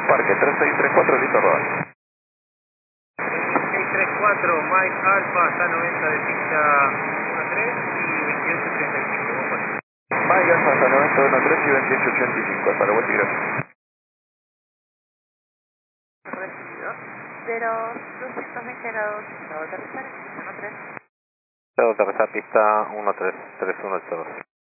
Parque 3634, listo rodar. 3634, Mike Alpha, está 90 de pista 13 y 2835. Mike Alpha, hasta 90, 13 y 2885, para vuelta y gracias. Recibido. 0220 grados, acabo de aterrizar en pista 13. Aterrizar pista 133182.